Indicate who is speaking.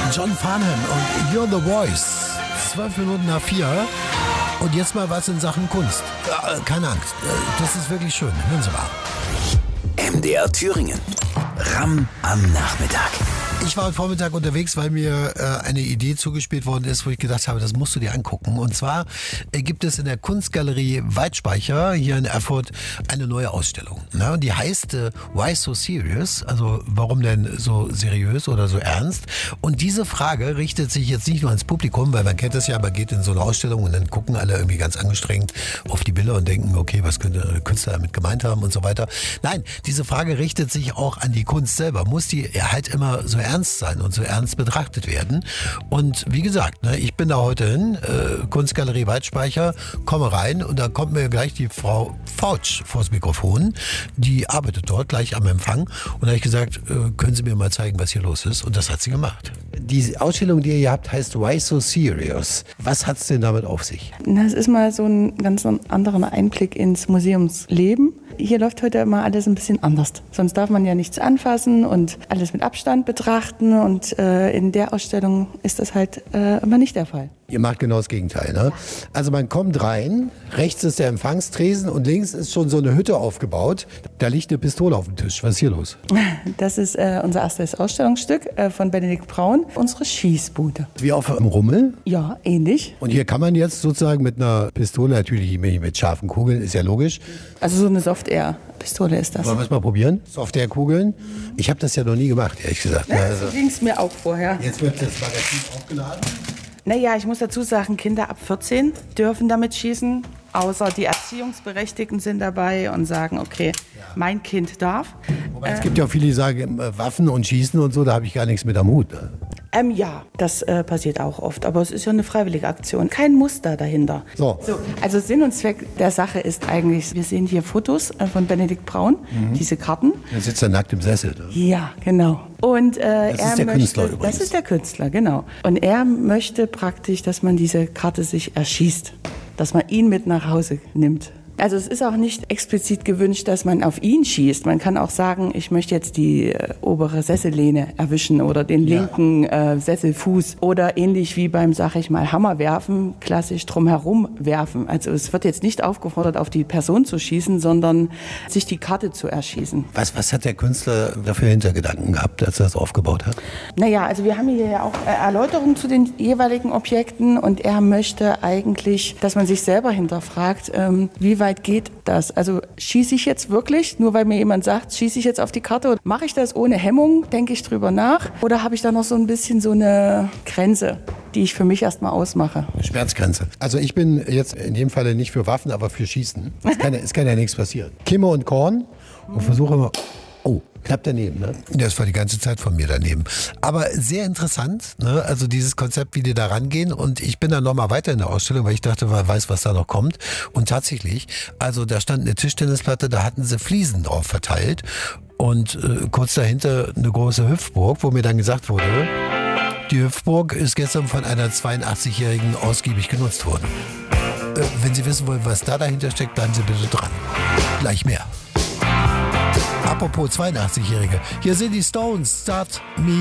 Speaker 1: John Farnham und You're the Voice. 12 Minuten nach 4. Und jetzt mal was in Sachen Kunst. Keine Angst, das ist wirklich schön. Hören Sie mal.
Speaker 2: MDR Thüringen. Ramm am Nachmittag.
Speaker 1: Ich war heute Vormittag unterwegs, weil mir eine Idee zugespielt worden ist, wo ich gedacht habe, das musst du dir angucken. Und zwar gibt es in der Kunstgalerie Weidspeicher hier in Erfurt eine neue Ausstellung. Ne? Und die heißt Why So Serious? Also warum denn so seriös oder so ernst? Und diese Frage richtet sich jetzt nicht nur ans Publikum, weil man kennt das ja, man geht in so eine Ausstellung und dann gucken alle irgendwie ganz angestrengt auf die Bilder und denken, okay, was könnte der Künstler damit gemeint haben und so weiter. Nein, diese Frage richtet sich auch an die Kunst selber. Muss die halt immer so ernst sein und so ernst betrachtet werden? Und wie gesagt, ne, ich bin da heute hin, Kunstgalerie Weidspeicher, komme rein und da kommt mir gleich die Frau Fautsch vors Mikrofon, die arbeitet dort gleich am Empfang und da habe ich gesagt, können Sie mir mal zeigen, was hier los ist? Und das hat sie gemacht. Die Ausstellung, die ihr hier habt, heißt Why So Serious? Was hat es denn damit auf sich?
Speaker 3: Das ist mal so ein ganz anderer Einblick ins Museumsleben. Hier läuft heute immer alles ein bisschen anders. Sonst darf man ja nichts anfassen und alles mit Abstand betrachten. Und in der Ausstellung ist das halt immer nicht der Fall.
Speaker 1: Ihr macht genau das Gegenteil, ne? Also man kommt rein, rechts ist der Empfangstresen und links ist schon so eine Hütte aufgebaut. Da liegt eine Pistole auf dem Tisch. Was ist hier los?
Speaker 3: Das ist unser erstes Ausstellungsstück von Benedikt Braun, unsere Schießbude.
Speaker 1: Wie auf einem Rummel?
Speaker 3: Ja, ähnlich.
Speaker 1: Und hier kann man jetzt sozusagen mit einer Pistole, natürlich mit scharfen Kugeln, ist ja logisch.
Speaker 3: Also so eine Soft-Air-Pistole ist das.
Speaker 1: Wollen wir es mal probieren? Soft-Air-Kugeln? Ich habe das ja noch nie gemacht, ehrlich gesagt.
Speaker 3: Ja, so ging es mir auch vorher.
Speaker 1: Jetzt wird das Magazin aufgeladen.
Speaker 3: Naja, ich muss dazu sagen, Kinder ab 14 dürfen damit schießen, außer die Erziehungsberechtigten sind dabei und sagen, okay, mein Kind darf.
Speaker 1: Wobei es gibt ja auch viele, die sagen, Waffen und Schießen und so, da habe ich gar nichts mit am Hut.
Speaker 3: Ja, das passiert auch oft, aber es ist ja eine freiwillige Aktion, kein Muster dahinter.
Speaker 1: So,
Speaker 3: also Sinn und Zweck der Sache ist eigentlich, wir sehen hier Fotos von Benedikt Braun, diese Karten.
Speaker 1: Er sitzt da nackt im Sessel. Ne?
Speaker 3: Ja, genau. Und
Speaker 1: das ist der Künstler übrigens.
Speaker 3: Das ist der Künstler, genau. Und er möchte praktisch, dass man diese Karte sich erschießt, dass man ihn mit nach Hause nimmt. Also es ist auch nicht explizit gewünscht, dass man auf ihn schießt. Man kann auch sagen, ich möchte jetzt die obere Sessellehne erwischen oder den linken Sesselfuß oder ähnlich wie beim, sag ich mal, Hammerwerfen, klassisch drumherum werfen. Also es wird jetzt nicht aufgefordert, auf die Person zu schießen, sondern sich die Karte zu erschießen.
Speaker 1: Was hat der Künstler dafür Hintergedanken gehabt, als er das aufgebaut hat?
Speaker 3: Naja, also wir haben hier ja auch Erläuterungen zu den jeweiligen Objekten und er möchte eigentlich, dass man sich selber hinterfragt, wie weit geht das? Also schieße ich jetzt wirklich, nur weil mir jemand sagt, schieße ich jetzt auf die Karte? Mache ich das ohne Hemmung? Denke ich drüber nach? Oder habe ich da noch so ein bisschen so eine Grenze, die ich für mich erstmal ausmache?
Speaker 1: Schmerzgrenze. Also ich bin jetzt in dem Falle nicht für Waffen, aber für Schießen. Es kann ja nichts passieren. Kimme und Korn und versuche immer... Oh, knapp daneben, ne? Das war die ganze Zeit von mir daneben. Aber sehr interessant, ne? Also dieses Konzept, wie die da rangehen. Und ich bin dann nochmal weiter in der Ausstellung, weil ich dachte, man weiß, was da noch kommt. Und tatsächlich, also da stand eine Tischtennisplatte, da hatten sie Fliesen drauf verteilt. Und kurz dahinter eine große Hüpfburg, wo mir dann gesagt wurde, die Hüpfburg ist gestern von einer 82-Jährigen ausgiebig genutzt worden. Wenn Sie wissen wollen, was da dahinter steckt, bleiben Sie bitte dran. Gleich mehr. Apropos 82-Jährige, hier sind die Stones, Start Me